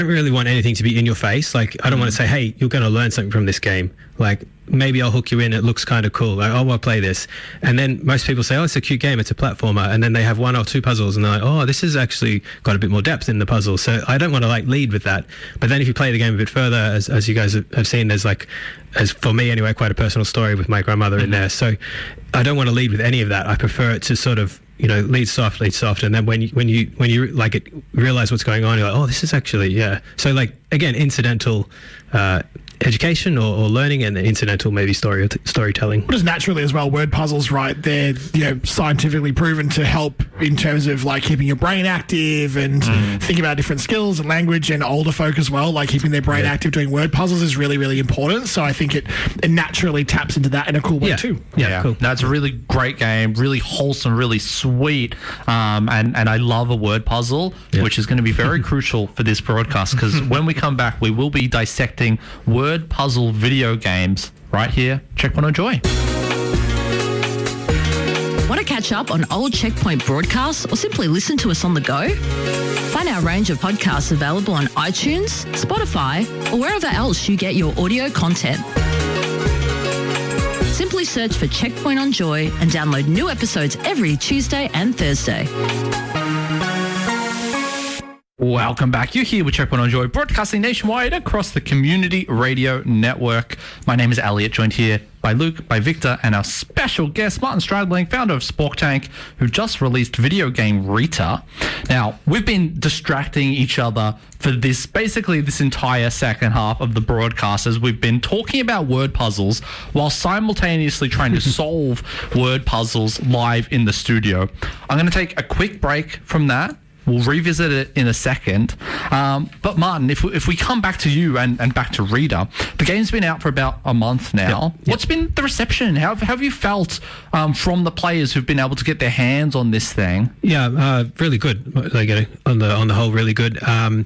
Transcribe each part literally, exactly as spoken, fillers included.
don't really want anything to be in your face. Like, I don't mm. want to say, hey, you're going to learn something from this game. Like, maybe I'll hook you in. It looks kind of cool. Like, oh, I'll play this. And then most people say, oh, it's a cute game. It's a platformer. And then they have one or two puzzles and they're like, oh, this has actually got a bit more depth in the puzzle. So I don't want to like lead with that. But then if you play the game a bit further, as, as you guys have seen, there's like, as for me anyway, quite a personal story with my grandmother mm-hmm. in there. So I don't want to lead with any of that. I prefer it to sort of, you know, lead soft, lead soft. And then when you, when you, when you like it, realize what's going on, you're like, oh, this is actually, yeah. So like, again, incidental, uh, education or, or learning, and incidental maybe story storytelling. Just naturally as well, word puzzles, right? They're, you know, scientifically proven to help in terms of like keeping your brain active and mm. thinking about different skills and language, and older folk as well, like keeping their brain yeah. active doing word puzzles is really, really important. So I think it, it naturally taps into that in a cool way yeah. too. Yeah, yeah. Cool. No, it's a really great game, really wholesome, really sweet. Um, and, and I love a word puzzle, yeah. which is going to be very crucial for this broadcast, because when we come back, we will be dissecting word puzzle video games right here. Checkpoint on Joy. Want to catch up on old Checkpoint broadcasts or simply listen to us on the go? Find our range of podcasts available on iTunes, Spotify, or wherever else you get your audio content. Simply search for Checkpoint on Joy and download new episodes every Tuesday and Thursday. Welcome back. You're here with Checkpoint on Joy, broadcasting nationwide across the Community Radio Network. My name is Elliot, joined here by Luke, by Victor, and our special guest, Martin Stradling, founder of Spork Tank, who just released video game Rita. Now, we've been distracting each other for this, basically this entire second half of the broadcast, as we've been talking about word puzzles while simultaneously trying to solve word puzzles live in the studio. I'm going to take a quick break from that. We'll revisit it in a second. Um, but Martin, if we, if we come back to you and, and back to Rita, the game's been out for about a month now. Yep. Yep. What's been the reception? How, how have you felt um, from the players who've been able to get their hands on this thing? Yeah, uh, really good. Like, on the on the whole, really good. Um,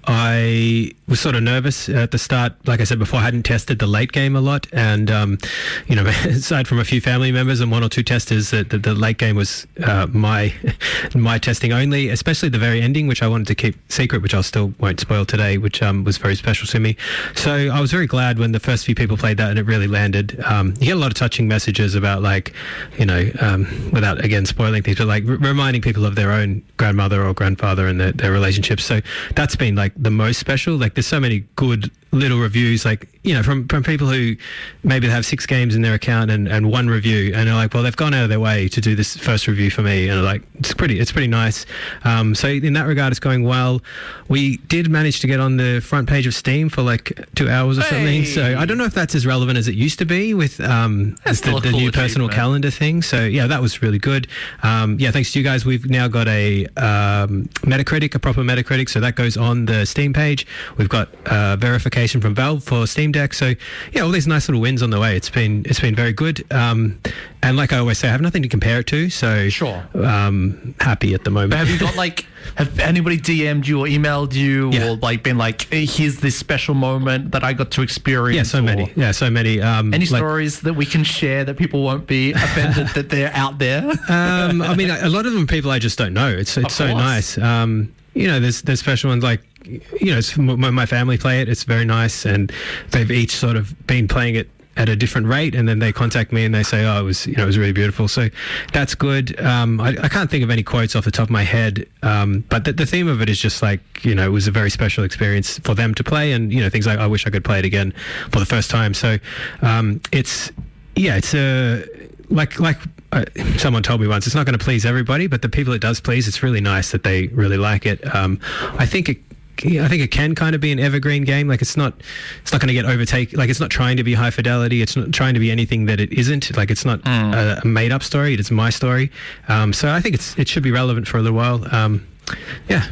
I was sort of nervous at the start. Like I said before, I hadn't tested the late game a lot. And, um, you know, aside from a few family members and one or two testers, the, the, the late game was uh, my my testing only, especially the very ending, which I wanted to keep secret, which I still won't spoil today, which um, was very special to me. So I was very glad when the first few people played that and it really landed. Um, you get a lot of touching messages about, like, you know, um, without, again, spoiling things, but like r- reminding people of their own grandmother or grandfather and their, their relationships. So that's been like the most special. Like, there's so many good little reviews, like, you know, from from people who maybe have six games in their account and, and one review, and they're like, well, they've gone out of their way to do this first review for me, and like, it's pretty it's pretty nice. Um, so in that regard, it's going well. We did manage to get on the front page of Steam for like two hours or hey. something. So I don't know if that's as relevant as it used to be with um, the, the cool new personal calendar thing. So yeah, that was really good. Um, yeah, thanks to you guys, we've now got a um, Metacritic, a proper Metacritic, so that goes on the Steam page. We've got uh, verification from Valve for Steam Deck. So yeah, all these nice little wins on the way. It's been it's been very good. Um, and like I always say, I have nothing to compare it to. So sure, um, happy at the moment. But have you got like, have anybody D M'd you or emailed you yeah. or like been like, here's this special moment that I got to experience? Yeah, so or many. Yeah, so many. Um, any like, stories that we can share that people won't be offended that they're out there? um, I mean, a lot of them people I just don't know. It's it's so nice. Um, you know, there's there's special ones like, you know, it's, my family play it. It's very nice, and they've each sort of been playing it at a different rate, and then they contact me and they say, oh, it was, you know, it was really beautiful. So that's good. Um, I, I can't think of any quotes off the top of my head, um, but the, the theme of it is just like, you know, it was a very special experience for them to play, and, you know, things like, I wish I could play it again for the first time. So um, it's, yeah, it's a, like, like, Uh, someone told me once, it's not going to please everybody, but the people it does please, it's really nice that they really like it. Um, I think it, I think it can kind of be an evergreen game. Like, it's not, it's not going to get overtaken. Like, it's not trying to be high fidelity. It's not trying to be anything that it isn't. Like, it's not mm. a, a made up story. It's my story. Um, so I think it's it should be relevant for a little while. Um, yeah.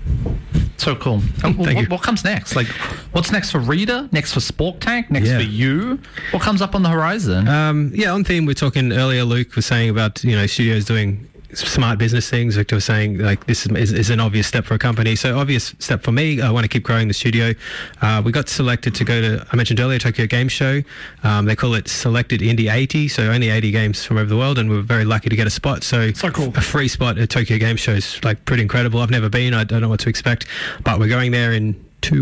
So cool. Thank what, you. What comes next? Like, what's next for Rita? Next for Spork Tank? Next yeah. for you? What comes up on the horizon? Um, yeah, on theme, we're talking earlier, Luke was saying about, you know, studios doing smart business things. Victor was saying, like, this is, is an obvious step for a company. So obvious step for me. I want to keep growing the studio. Uh, we got selected to go to, I mentioned earlier, Tokyo Game Show. Um, they call it Selected Indie eighty, so only eighty games from over the world, and we were very lucky to get a spot. So, so cool. A free spot at Tokyo Game Show is like pretty incredible. I've never been. I don't know what to expect, but we're going there in